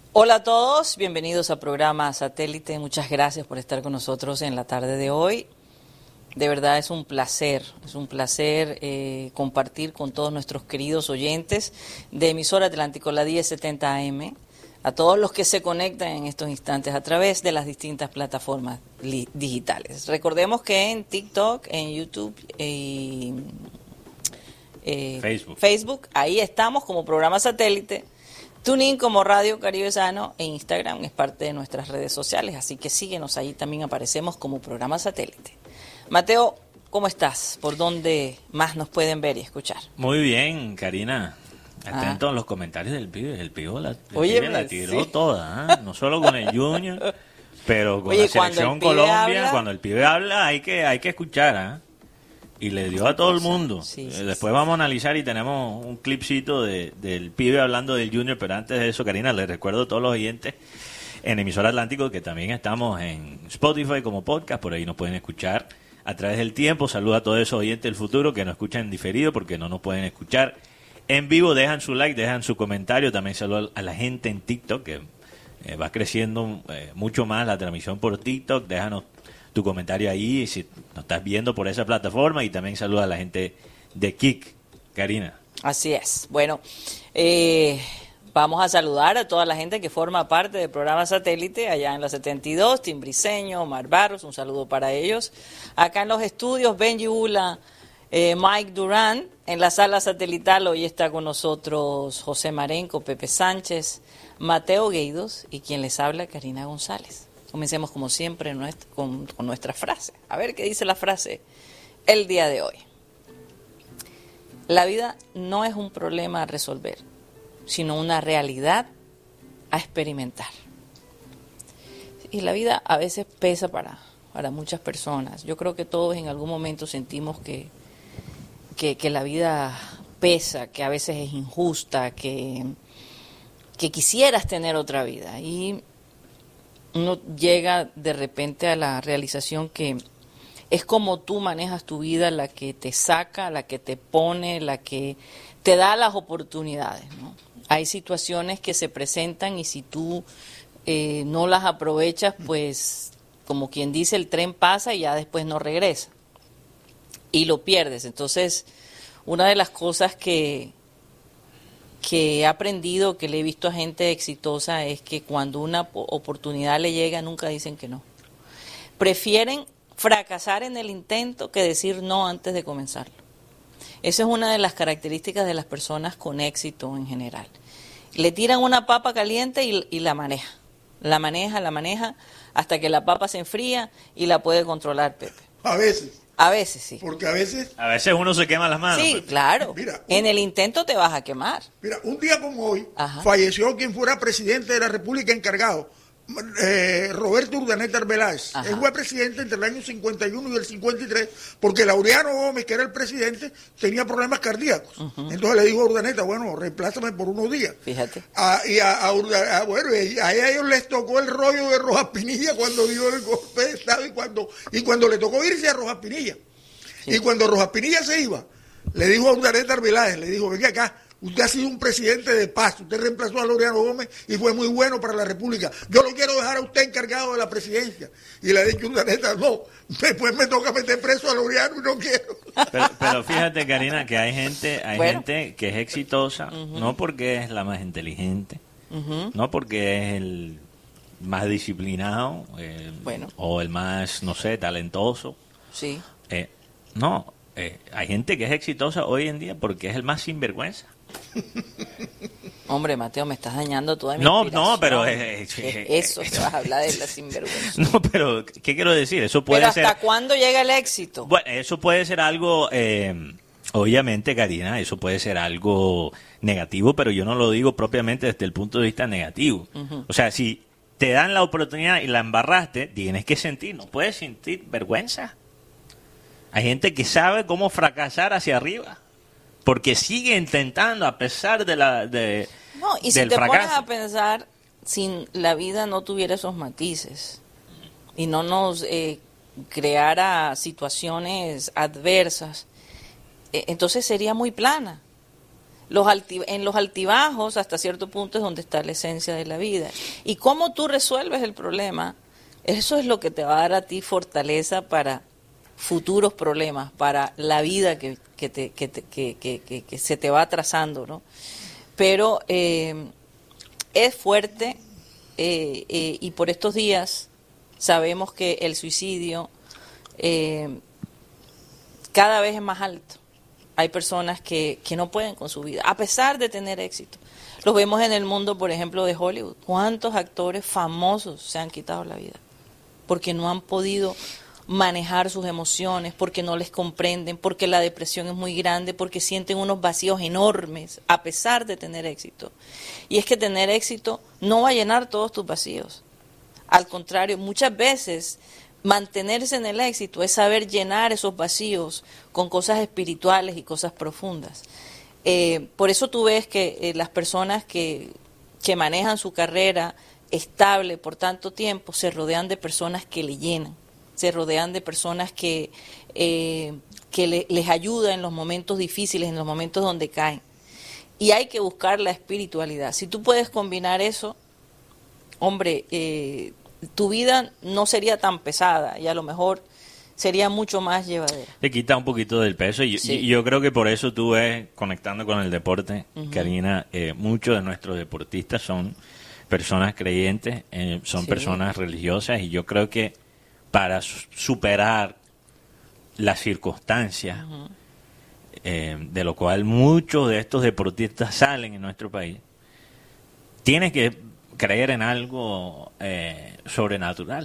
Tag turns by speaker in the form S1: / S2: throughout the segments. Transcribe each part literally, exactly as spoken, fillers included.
S1: Hola a todos, bienvenidos a programa Satélite. Muchas gracias por estar con nosotros en la tarde de hoy. De verdad es un placer, es un placer eh, compartir con todos nuestros queridos oyentes de Emisora Atlántico, la diez setenta A M, a todos los que se conectan en estos instantes a través de las distintas plataformas digitales. Recordemos que en TikTok, en YouTube y eh,
S2: Facebook.
S1: Facebook, ahí estamos como programa Satélite. TuneIn como Radio Caribe Sano e Instagram es parte de nuestras redes sociales, así que síguenos, ahí también aparecemos como programa Satélite. Mateo, ¿cómo estás? ¿Por dónde más nos pueden ver y escuchar?
S2: Muy bien, Karina. Atento
S1: ah.
S2: a los comentarios del pibe. El pibe la, el
S1: Oye,
S2: pibe la tiró sí. toda, ¿eh? No solo con el Junior, pero con
S1: Oye,
S2: la selección
S1: cuando
S2: Colombia.
S1: Habla...
S2: Cuando el pibe habla hay que hay que escuchar, ¿eh? Y le dio a todo el mundo.
S1: Sí, sí,
S2: Después
S1: sí.
S2: vamos a analizar y tenemos un clipcito de, del pibe hablando del Junior, pero antes de eso, Karina, les recuerdo a todos los oyentes en Emisora Atlántico que también estamos en Spotify como podcast, por ahí nos pueden escuchar a través del tiempo. Saluda a todos esos oyentes del futuro que nos escuchan en diferido porque no nos pueden escuchar en vivo. Dejan su like, dejan su comentario. También saludo a la gente en TikTok que eh, va creciendo eh, mucho más la transmisión por TikTok. Déjanos tu comentario ahí si nos estás viendo por esa plataforma, y también saluda a la gente de Kik, Karina.
S1: Así es. Bueno, eh, vamos a saludar a toda la gente que forma parte del programa Satélite allá en la setenta y dos, Tim Briceño, Omar Barros, un saludo para ellos. Acá en los estudios, Benji Ula, eh, Mike Durán. En la sala satelital hoy está con nosotros José Marenco, Pepe Sánchez, Mateo Gueidos y quien les habla, Karina González. Comencemos como siempre con, con nuestra frase. A ver qué dice la frase el día de hoy. La vida no es un problema a resolver, sino una realidad a experimentar. Y la vida a veces pesa para, para muchas personas. Yo creo que todos en algún momento sentimos que, que, que la vida pesa, que a veces es injusta, que, que quisieras tener otra vida. Y uno llega de repente a la realización que es como tú manejas tu vida la que te saca, la que te pone, la que te da las oportunidades, ¿no? Hay situaciones que se presentan y si tú eh, no las aprovechas, pues como quien dice, el tren pasa y ya después no regresa y lo pierdes. Entonces, una de las cosas que que he aprendido, que le he visto a gente exitosa, es que cuando una oportunidad le llega, nunca dicen que no. Prefieren fracasar en el intento que decir no antes de comenzarlo. Esa es una de las características de las personas con éxito en general. Le tiran una papa caliente y, y la maneja. La maneja, la maneja, hasta que la papa se enfría y la puede controlar, Pepe.
S3: A veces.
S1: A veces sí.
S3: Porque a veces...
S2: A veces uno se quema las manos.
S1: Sí,
S2: pues.
S1: claro.
S3: Mira, un,
S1: en el intento te vas a quemar.
S3: Mira, un día como hoy,
S1: Ajá.
S3: falleció quien fuera presidente de la República encargado, eh, Roberto Urdaneta Arbeláez. Ajá. Él fue presidente entre el año cincuenta y uno y el cincuenta y tres, porque Laureano Gómez, que era el presidente, tenía problemas cardíacos. Uh-huh. Entonces le dijo a Urdaneta, bueno, reemplázame por unos días.
S1: Fíjate.
S3: A, y a, a, a, bueno, a ellos les tocó el rollo de Rojas Pinilla cuando dio el golpe de Estado y cuando, y cuando le tocó irse a Rojas Pinilla. Sí. Y cuando Rojas Pinilla se iba, le dijo a Urdaneta Arbeláez, le dijo, venga acá, usted ha sido un presidente de paz, usted reemplazó a Laureano Gómez y fue muy bueno para la República. Yo lo quiero dejar a usted encargado de la presidencia. Y le ha dicho Urdaneta, no, después me toca meter preso a Laureano y no quiero.
S2: Pero, pero fíjate, Karina, que hay gente, hay
S1: bueno.
S2: gente que es exitosa, uh-huh. no porque es la más inteligente, uh-huh. no porque es el más disciplinado, eh,
S1: bueno.
S2: o el más, no sé, talentoso.
S1: Sí.
S2: Eh, no, eh, hay gente que es exitosa hoy en día porque es el más sinvergüenza.
S1: Hombre, Mateo, me estás dañando toda mi
S2: No,
S1: inspiración.
S2: no, pero... Eh,
S1: eh, eso te vas a hablar de la sinvergüenza.
S2: No, pero, ¿qué quiero decir? Eso puede
S1: pero
S2: ser...
S1: ¿hasta cuándo llega el éxito?
S2: Bueno, eso puede ser algo... Eh, obviamente, Karina, eso puede ser algo negativo, pero yo no lo digo propiamente desde el punto de vista negativo. Uh-huh. O sea, si te dan la oportunidad y la embarraste, tienes que sentir, no puedes sentir vergüenza. Hay gente que sabe cómo fracasar hacia arriba, porque sigue intentando a pesar de la de
S1: no, y si
S2: del
S1: te
S2: fracaso.
S1: Pones a pensar, si la vida no tuviera esos matices y no nos eh, creara situaciones adversas, eh, entonces sería muy plana. Los alti- en los altibajos, hasta cierto punto, es donde está la esencia de la vida. Y cómo tú resuelves el problema, eso es lo que te va a dar a ti fortaleza para futuros problemas, para la vida que, que, te, que, te, que, que, que, que se te va trazando, ¿no? Pero eh, es fuerte eh, eh, y por estos días sabemos que el suicidio eh, cada vez es más alto. Hay personas que, que no pueden con su vida, a pesar de tener éxito. Los vemos en el mundo, por ejemplo, de Hollywood. ¿Cuántos actores famosos se han quitado la vida? Porque no han podido manejar sus emociones, porque no les comprenden, porque la depresión es muy grande, porque sienten unos vacíos enormes, a pesar de tener éxito. Y es que tener éxito no va a llenar todos tus vacíos. Al contrario, muchas veces mantenerse en el éxito es saber llenar esos vacíos con cosas espirituales y cosas profundas. Eh, por eso tú ves que eh, las personas que, que manejan su carrera estable por tanto tiempo se rodean de personas que le llenan, se rodean de personas que, eh, que le, les ayudan en los momentos difíciles, en los momentos donde caen. Y hay que buscar la espiritualidad. Si tú puedes combinar eso, hombre, eh, tu vida no sería tan pesada y a lo mejor sería mucho más llevadera.
S2: Le quita un poquito del peso y,
S1: Sí.
S2: y yo creo que por eso tú ves, conectando con el deporte, uh-huh. Karina, eh, muchos de nuestros deportistas son personas creyentes, eh, son
S1: Sí.
S2: personas religiosas y yo creo que para su- superar las circunstancias, uh-huh. eh, de lo cual muchos de estos deportistas salen en nuestro país, tienes que creer en algo eh, sobrenatural,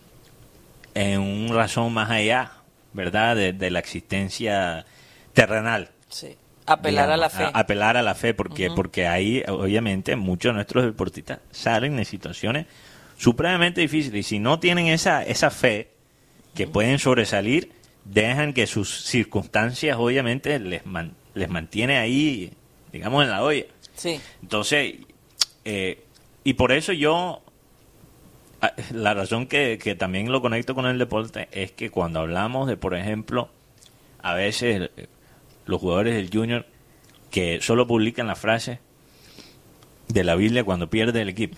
S2: en una razón más allá, ¿verdad?, de, de la existencia terrenal.
S1: Sí. Apelar
S2: digamos,
S1: a la fe.
S2: A, apelar a la fe, porque,
S1: Uh-huh.
S2: porque ahí, obviamente, muchos de nuestros deportistas salen de situaciones supremamente difíciles. Y si no tienen esa, esa fe que uh-huh. pueden sobresalir, dejan que sus circunstancias, obviamente, les, man, les mantiene ahí, digamos, en la olla.
S1: Sí.
S2: Entonces, eh, y por eso yo, la razón que, que también lo conecto con el deporte es que cuando hablamos de, por ejemplo, a veces los jugadores del Junior que solo publican la frase de la Biblia cuando pierde el equipo.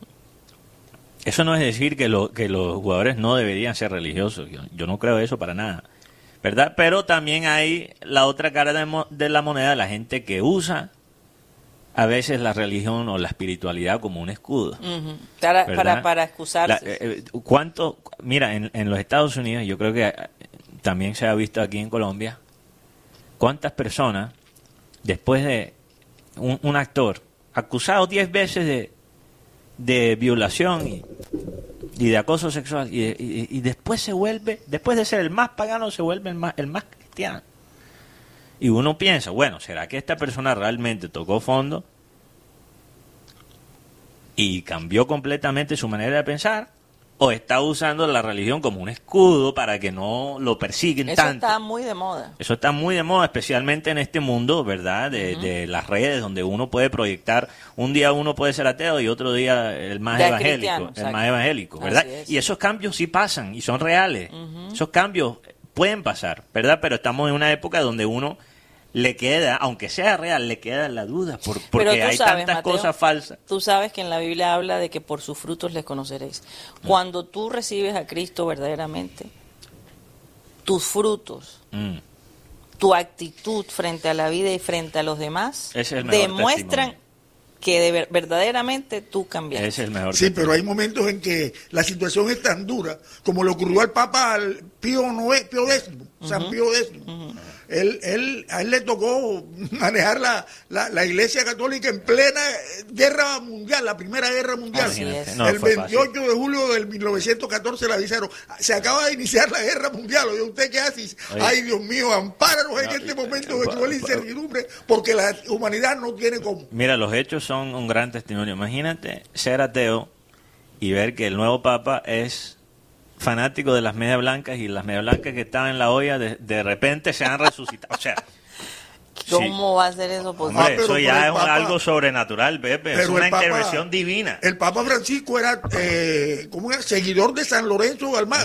S2: Eso no es decir que, lo, que los jugadores no deberían ser religiosos. Yo, yo no creo eso para nada, ¿verdad? Pero también hay la otra cara de, mo, de la moneda, la gente que usa a veces la religión o la espiritualidad como un escudo.
S1: Uh-huh. para, para, para excusarse.
S2: La, eh, ¿cuánto? Mira, en, en los Estados Unidos, yo creo que también se ha visto aquí en Colombia, ¿cuántas personas, después de un, un actor acusado diez veces de, de violación y, y de acoso sexual, y, y, y después se vuelve, después de ser el más pagano, se vuelve el más, el más cristiano? Y uno piensa, bueno, ¿será que esta persona realmente tocó fondo y cambió completamente su manera de pensar? ¿O está usando la religión como un escudo para que no lo persiguen
S1: Eso
S2: tanto?
S1: Eso está muy de moda.
S2: Eso está muy de moda, especialmente en este mundo, ¿verdad? De, uh-huh. de las redes, donde uno puede proyectar, un día uno puede ser ateo y otro día el más
S1: ya
S2: evangélico, el más evangélico, ¿verdad? Y esos cambios sí pasan y son reales. Uh-huh. Esos cambios pueden pasar, ¿verdad? Pero estamos en una época donde uno le queda, aunque sea real, le queda la duda, por, porque hay
S1: sabes,
S2: tantas
S1: Mateo,
S2: cosas falsas.
S1: Tú sabes que en la Biblia habla de que por sus frutos les conoceréis. Cuando tú recibes a Cristo verdaderamente, tus frutos, mm. tu actitud frente a la vida y frente a los demás,
S2: es el
S1: demuestran que de ver, verdaderamente tú cambiaste.
S2: Es el mejor
S3: sí, testimonio. Pero hay momentos en que la situación es tan dura, como le ocurrió al Papa al Pío, Noé, Pío X, uh-huh. San Pío X. Uh-huh. Él, él, a él le tocó manejar la, la, la Iglesia Católica en plena guerra mundial, la Primera Guerra Mundial.
S2: No,
S3: el veintiocho fácil. de julio del mil novecientos catorce le avisaron, se acaba de iniciar la Guerra Mundial. Oye, ¿usted qué hace? Oye. Ay, Dios mío, ampáranos no, en este y, momento de cruel incertidumbre, porque la humanidad no tiene cómo.
S2: Mira, los hechos son un gran testimonio. Imagínate ser ateo y ver que el nuevo Papa es fanático de las medias blancas y las medias blancas que estaban en la olla de, de repente se han resucitado. O sea,
S1: ¿cómo sí. va a ser eso posible?
S2: Hombre, ah, eso ya es Papa, algo sobrenatural, Pepe. Es una Papa, intervención divina.
S3: El Papa Francisco era, eh, ¿cómo era? Seguidor de San Lorenzo Almagro. Ah.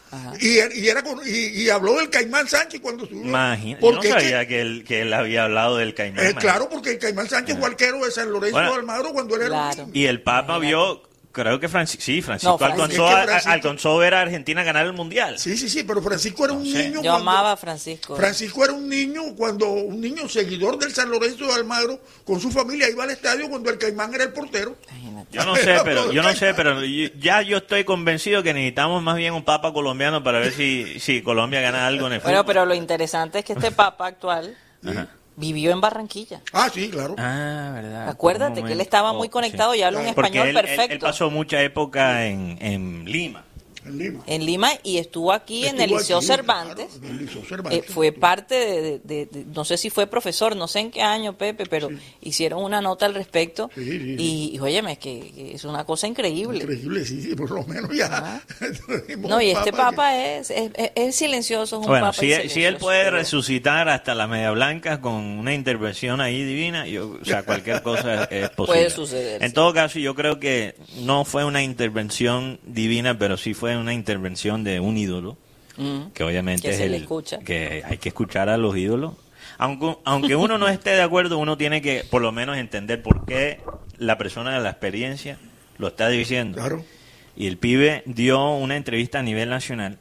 S3: Y, y, era con, y, y habló del Caimán Sánchez cuando subió.
S2: Imagínate, yo no sabía que, que, él, que él había hablado del Caimán.
S3: Eh, claro, porque el Caimán Sánchez fue arquero de San Lorenzo bueno, de Almagro cuando él era
S1: claro.
S3: un
S2: Y el Papa vio... Creo que Francisco, sí, Francisco, no, Francisco, alcanzó, es que Francisco, a, alcanzó a ver a Argentina ganar el Mundial.
S3: Sí, sí, sí, pero Francisco era un no sé. niño.
S1: Yo cuando, amaba a Francisco.
S3: Francisco era un niño, cuando un niño seguidor del San Lorenzo de Almagro, con su familia iba al estadio cuando el Caimán era el portero.
S2: Yo no sé, pero yo no sé, pero ya yo estoy convencido que necesitamos más bien un Papa colombiano para ver si, si Colombia gana algo en el fútbol.
S1: Bueno, pero lo interesante es que este Papa actual...
S2: Ajá.
S1: Vivió en Barranquilla.
S3: Ah, sí, claro.
S2: Ah, verdad.
S1: Acuérdate que él estaba muy conectado sí. y habla un
S2: Porque
S1: español
S2: él,
S1: perfecto.
S2: Él, él pasó mucha época en, en Lima.
S3: En Lima.
S1: En Lima y estuvo aquí estuvo en el Liceo aquí, Cervantes. Claro, en el Liceo Cervantes. Eh, fue parte de, de, de, de, no sé si fue profesor, no sé en qué año, Pepe, pero sí. hicieron una nota al respecto. Sí, sí, y, y óyeme, es que, que es una cosa increíble.
S3: Increíble, sí, sí, por lo menos ya.
S1: Ah. No, y este papa que... es, es, es, es silencioso, es un
S2: bueno,
S1: papa
S2: si,
S1: silencioso.
S2: si él puede pero... resucitar hasta la media blanca con una intervención ahí divina, yo, o sea, cualquier cosa es posible.
S1: Puede suceder.
S2: En sí. todo caso, yo creo que no fue una intervención divina, pero sí fue una intervención de un ídolo, mm, que obviamente
S1: que
S2: es
S1: se
S2: el
S1: le escucha.
S2: Que hay que escuchar a los ídolos. Aunque, aunque uno no esté de acuerdo, uno tiene que por lo menos entender por qué la persona de la experiencia lo está diciendo.
S3: Claro.
S2: Y el pibe dio una entrevista a nivel nacional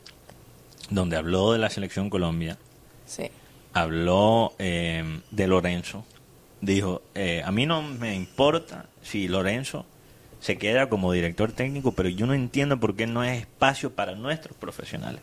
S2: donde habló de la selección Colombia,
S1: sí.
S2: habló eh, de Lorenzo, dijo, eh, a mí no me importa si Lorenzo se queda como director técnico, pero yo no entiendo por qué no es espacio para nuestros profesionales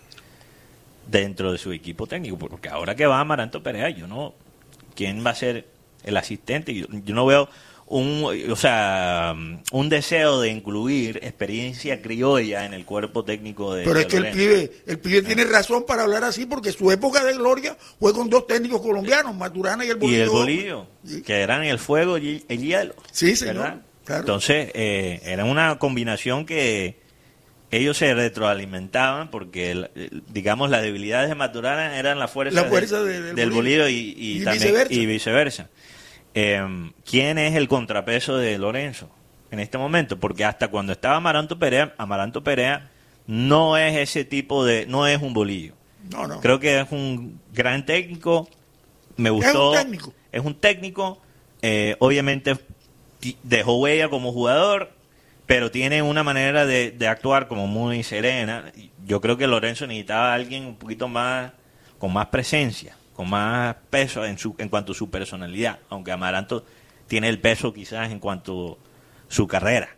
S2: dentro de su equipo técnico, porque ahora que va Amaranto Perea, yo no, ¿quién va a ser el asistente? Yo, yo no veo un, o sea, un deseo de incluir experiencia criolla en el cuerpo técnico de
S3: Pero es
S2: de
S3: que el pibe, el pibe ah. tiene razón para hablar así, porque su época de gloria fue con dos técnicos colombianos, Maturana y el Bolillo.
S2: Y el Bolillo, ¿sí? Que eran el fuego y el hielo.
S3: Sí, señor. ¿Verdad? Claro.
S2: Entonces, eh, era una combinación que ellos se retroalimentaban porque, el, digamos, las debilidades de Maturana eran la fuerza,
S3: la fuerza
S2: de,
S3: de, del,
S2: del Bolillo y, y,
S3: y
S2: también,
S3: viceversa.
S2: Y viceversa. Eh, ¿Quién es el contrapeso de Lorenzo en este momento? Porque hasta cuando estaba Amaranto Perea, Amaranto Perea no es ese tipo de, no es un Bolillo.
S3: No, no.
S2: Creo que es un gran técnico, me gustó.
S3: Es un técnico.
S2: Es un técnico, eh, obviamente dejó huella como jugador, pero tiene una manera de, de actuar como muy serena. Yo creo que Lorenzo necesitaba a alguien un poquito más, con más presencia, con más peso en su en cuanto a su personalidad, aunque Amaranto tiene el peso quizás en cuanto a su carrera.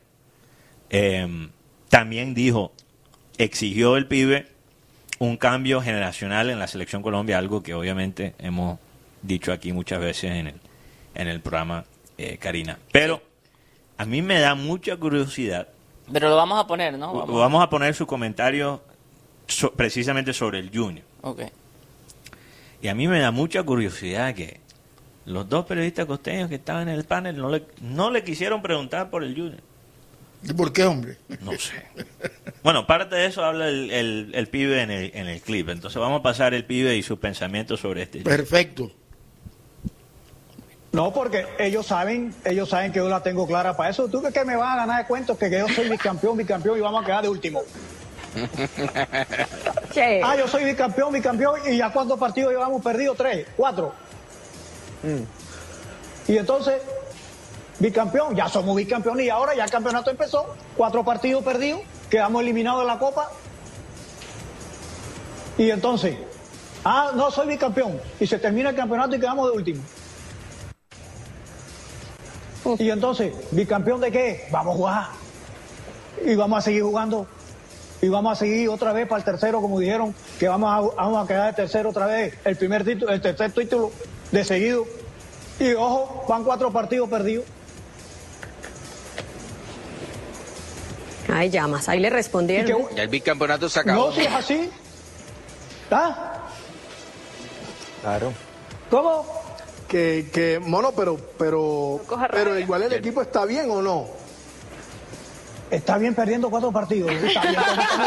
S2: Eh, también dijo, exigió el pibe un cambio generacional en la selección Colombia, algo que obviamente hemos dicho aquí muchas veces en el, en el programa, eh, Karina. Pero a mí me da mucha curiosidad.
S1: Pero lo vamos a poner, ¿no? Vamos,
S2: vamos a poner su comentario so, precisamente sobre el Junior.
S1: Okay.
S2: Y a mí me da mucha curiosidad que los dos periodistas costeños que estaban en el panel no le, no le quisieron preguntar por el Junior.
S3: ¿Y por qué, hombre?
S2: No sé. Bueno, parte de eso habla el, el, el pibe en el, en el clip. Entonces vamos a pasar el pibe y sus pensamientos sobre este.
S3: Perfecto.
S4: No, porque ellos saben, ellos saben que yo la tengo clara para eso. ¿Tú crees que me vas a ganar de cuentos que, que yo soy bicampeón, bicampeón y vamos a quedar de último? Sí. Ah, yo soy bicampeón, bicampeón y ya cuántos partidos llevamos perdidos, tres, cuatro. Mm. Y entonces, bicampeón, ya somos bicampeones y ahora ya el campeonato empezó, cuatro partidos perdidos, quedamos eliminados de la Copa. Y entonces, ah, no, soy bicampeón y se termina el campeonato y quedamos de último. Y entonces, ¿bicampeón de qué? Vamos a jugar. Y vamos a seguir jugando. Y vamos a seguir otra vez para el tercero, como dijeron, que vamos a, vamos a quedar de tercero otra vez. El primer título, el tercer título de seguido. Y ojo, van cuatro partidos perdidos.
S5: Ay, llamas, ahí le respondieron.
S6: Ya el bicampeonato se acabó.
S4: No, si es así. ¿Ah?
S7: Claro.
S4: ¿Cómo?
S7: Que, que, mono, pero, pero, pero igual el equipo está bien o no.
S4: Está bien perdiendo cuatro partidos. Está bien.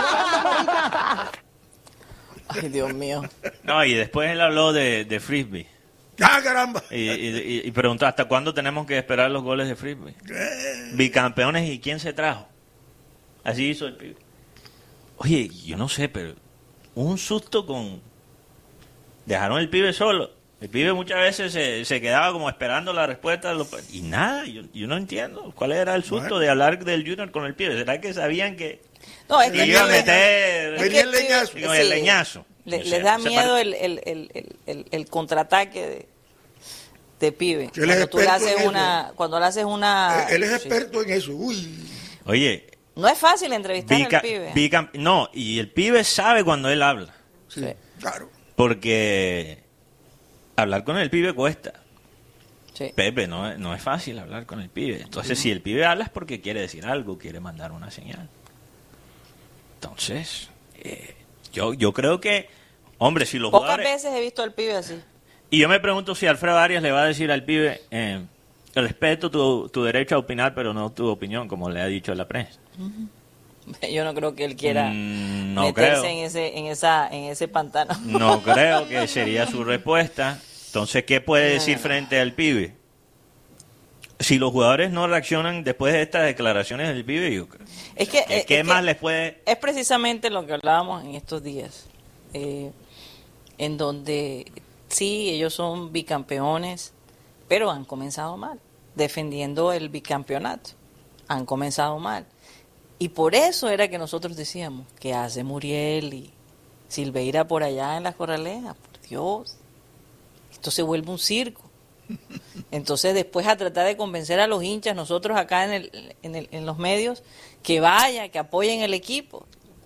S1: Ay, Dios mío.
S2: No, y después él habló de, de Frisbee.
S3: ¡Ah, caramba!
S2: Y, y, y preguntó, ¿hasta cuándo tenemos que esperar los goles de Frisbee? Bicampeones, ¿y quién se trajo? Así hizo el pibe. Oye, yo no sé, pero un susto con... Dejaron el pibe solo. El pibe muchas veces se, se quedaba como esperando la respuesta. De los... Y nada, yo, yo no entiendo. ¿Cuál era el susto bueno. de hablar del Junior con el pibe? ¿Será que sabían que,
S1: no, es
S2: que
S1: que
S2: iba a meter
S3: es que el leñazo?
S2: Con el leñazo.
S1: Le, les da miedo el, el, el, el, el contraataque de, de pibe. Cuando tú le haces una, cuando le haces una...
S3: Él es experto sí. en eso. Uy.
S2: Oye...
S1: No es fácil entrevistar
S2: bica,
S1: al pibe.
S2: Bica, no, y el pibe sabe cuando él habla.
S3: Sí, sí. Claro.
S2: Porque hablar con el pibe cuesta.
S1: Sí.
S2: Pepe, no, no es fácil hablar con el pibe. Entonces, uh-huh. si el pibe habla es porque quiere decir algo, quiere mandar una señal. Entonces, eh, yo, yo creo que, hombre, si los
S1: Pocas
S2: jugadores...
S1: veces he visto al pibe así.
S2: Y yo me pregunto si Alfredo Arias le va a decir al pibe... Eh, respeto tu, tu derecho a opinar, pero no tu opinión, como le ha dicho la prensa.
S1: Yo no creo que él quiera
S2: mm, no
S1: meterse
S2: creo.
S1: en ese en esa en ese pantano.
S2: No creo que sería su respuesta. Entonces, ¿qué puede decir frente al pibe? Si los jugadores no reaccionan después de estas declaraciones del pibe, yo creo.
S1: Es que,
S2: ¿Qué,
S1: es
S2: qué
S1: que
S2: más les puede...?
S1: Es precisamente lo que hablábamos en estos días, eh, en donde sí, ellos son bicampeones, pero han comenzado mal, defendiendo el bicampeonato. Han comenzado mal. Y por eso era que nosotros decíamos, ¿qué hace Muriel y Silveira por allá en las Corralejas? Por Dios, esto se vuelve un circo. Entonces después a tratar de convencer a los hinchas, nosotros acá en, el, en, el, en los medios, que vayan, que apoyen el equipo.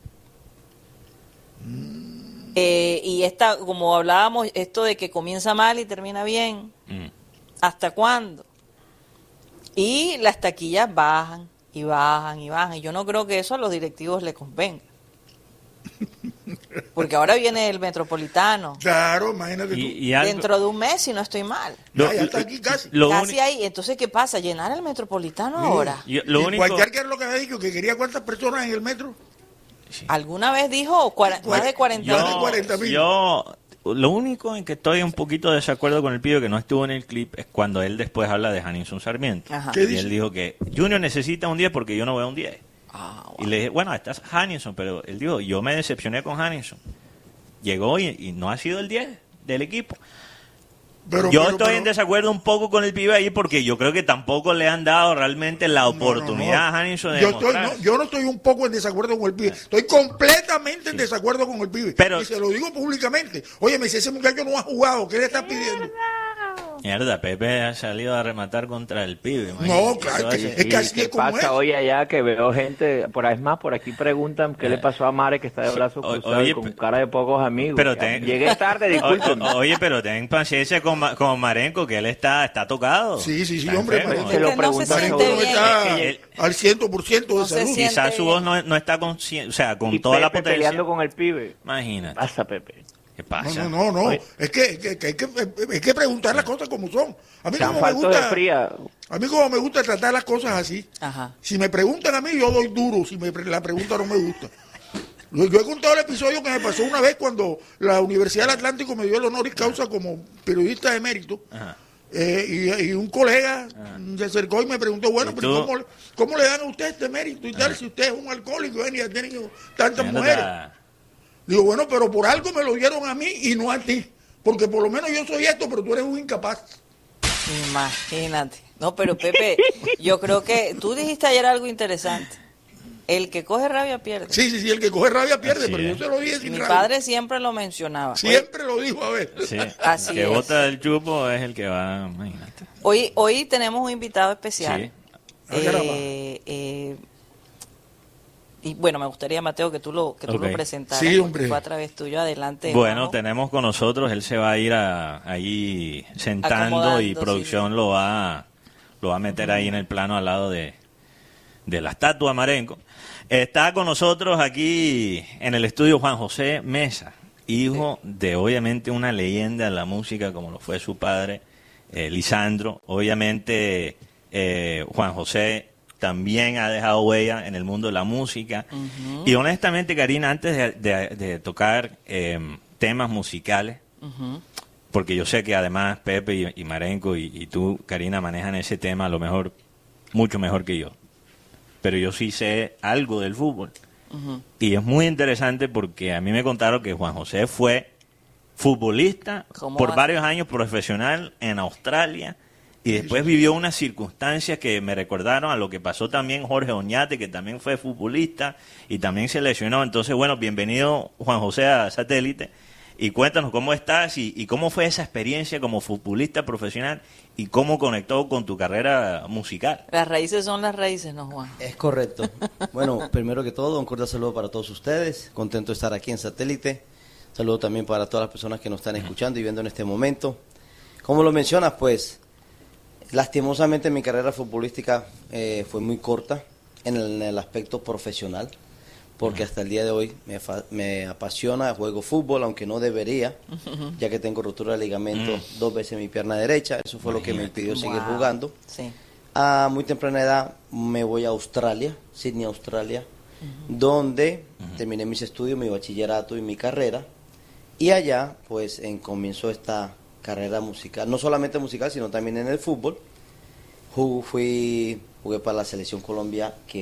S1: Mm. Eh, y esta, como hablábamos, esto de que comienza mal y termina bien. Mm. ¿Hasta cuándo? Y las taquillas bajan y bajan y bajan. Y yo no creo que eso a los directivos les convenga. Porque ahora viene el Metropolitano.
S3: Claro, imagínate tú.
S2: Y, y algo...
S1: Dentro de un mes, si no estoy mal.
S3: Lo, ya, ya está aquí casi.
S1: Casi ahí. Entonces, ¿qué pasa? ¿Llenar el Metropolitano sí. ahora?
S2: Yo, lo
S3: y
S2: único...
S3: Cualquier que es lo que me dijo, que quería cuántas personas en el metro.
S2: Sí.
S1: ¿Alguna vez dijo cuarenta, más de cuarenta mil?
S2: Yo, lo único en que estoy un poquito de desacuerdo con el pibe que no estuvo en el clip es cuando él después habla de Hanninson Sarmiento.
S1: Ajá.
S2: Y dice? Él dijo que Junior necesita un diez porque yo no veo un diez. Ah, wow. Y le dije, bueno, estás Hanninson, pero él dijo, yo me decepcioné con Hanninson. Llegó y, y no ha sido el diez del equipo.
S3: Pero,
S2: yo
S3: pero,
S2: estoy
S3: pero,
S2: en desacuerdo un poco con el pibe ahí porque yo creo que tampoco le han dado realmente la oportunidad
S3: no, no, no.
S2: a Hanninson de
S3: yo
S2: demostrar.
S3: estoy, no, yo no estoy un poco en desacuerdo con el pibe. Estoy completamente sí. en desacuerdo con el pibe.
S2: Pero,
S3: y se lo digo públicamente. Oye, me dice, ese muchacho no ha jugado. ¿Qué le está pidiendo?
S2: Mierda, Pepe ha salido a rematar contra el pibe.
S3: No, claro, que, es que así
S6: ¿Qué
S3: es como
S6: pasa
S3: es.
S6: hoy allá que veo gente, por ahí es más, por aquí preguntan qué le pasó a Mare que está de brazos cruzados
S2: oye,
S6: con cara de pocos amigos?
S2: Pero ten,
S6: Llegué tarde, disculpen.
S2: O, oye, pero ten paciencia con, con Marenco, que él está está tocado.
S3: Sí, sí, sí,
S2: está
S3: hombre.
S2: Enfermo,
S6: se lo
S1: no se siente bien.
S3: Está
S2: él,
S3: al cien por ciento de
S1: no
S3: salud.
S2: Quizás su voz no, no está con, o sea, con
S6: y
S2: toda
S6: Pepe
S2: la potencia.
S6: Peleando con el pibe.
S2: Imagínate.
S6: Pasa, Pepe.
S2: ¿Qué pasa?
S3: No, no, no. no. Es que, que, que hay que hay que preguntar las cosas como son. A mí como me gusta,
S6: fría.
S3: a mí como me gusta tratar las cosas así.
S1: Ajá.
S3: Si me preguntan a mí, yo doy duro. Si me, la pregunta no me gusta. Yo, yo he contado el episodio que me pasó una vez cuando la Universidad del Atlántico me dio el honoris causa como periodista de mérito. Ajá. Eh, y, y un colega Ajá. se acercó y me preguntó, bueno, pero ¿cómo, ¿cómo le dan a usted este mérito y tal? Ajá. Si usted es un alcohólico y ha tenido tantas Mierda. mujeres. Digo, bueno, pero por algo me lo dieron a mí y no a ti. Porque por lo menos yo soy esto, pero tú eres un incapaz.
S1: Imagínate. No, pero Pepe, yo creo que tú dijiste ayer algo interesante. El que coge rabia pierde.
S3: Sí, sí, sí, el que coge rabia pierde,
S2: Así
S3: pero
S2: es.
S3: yo se lo dije sin
S1: Mi
S3: rabia.
S1: padre siempre lo mencionaba.
S3: Siempre lo dijo, a ver.
S2: Sí,
S1: Así
S2: el que
S1: es.
S2: bota el chupo es el que va, imagínate.
S1: Hoy, hoy tenemos un invitado especial.
S2: Sí.
S1: Eh, eh, y bueno, me gustaría, Mateo, que tú lo que tú
S2: Okay.
S1: lo presentaras.
S3: Sí, hombre.
S1: Fue a través tuyo, adelante.
S2: Bueno,
S1: Juanjo.
S2: tenemos con nosotros, él se va a ir a, ahí sentando y producción sí. lo va lo va a meter ahí en el plano al lado de, de la estatua Marenco. Está con nosotros aquí en el estudio Juan José Mesa, hijo sí. de obviamente una leyenda de la música como lo fue su padre, eh, Lisandro. Obviamente eh, Juan José también ha dejado huella en el mundo de la música. Uh-huh. Y honestamente, Karina, antes de, de, de tocar eh, temas musicales, uh-huh. porque yo sé que además Pepe y, y Marenco y, y tú, Karina, manejan ese tema a lo mejor mucho mejor que yo. Pero yo sí sé algo del fútbol. Uh-huh. Y es muy interesante porque a mí me contaron que Juan José fue futbolista por hace? varios años, profesional en Australia, y después vivió unas circunstancias que me recordaron a lo que pasó también Jorge Oñate, que también fue futbolista y también se lesionó. Entonces, bueno, bienvenido Juan José a Satélite, y cuéntanos cómo estás y, y cómo fue esa experiencia como futbolista profesional y cómo conectó con tu carrera musical.
S1: Las raíces son las raíces, ¿no, Juan?
S8: Es correcto. Bueno, primero que todo, un cordial saludo para todos ustedes. Contento de estar aquí en Satélite. Saludo también para todas las personas que nos están escuchando y viendo en este momento. Como lo mencionas, pues, lastimosamente mi carrera futbolística eh, fue muy corta en el, en el aspecto profesional, porque uh-huh. hasta el día de hoy me, fa- me apasiona, juego fútbol, aunque no debería, uh-huh. ya que tengo rotura de ligamento uh-huh. dos veces en mi pierna derecha. Eso fue Imagínate. lo que me impidió wow. seguir jugando.
S1: Sí.
S8: A muy temprana edad me voy a Australia, Sydney, Australia, uh-huh. donde uh-huh. terminé mis estudios, mi bachillerato y mi carrera. Y allá, pues, en, comenzó esta carrera musical, no solamente musical, sino también en el fútbol. Jugué, fui, jugué para la selección Colombia, que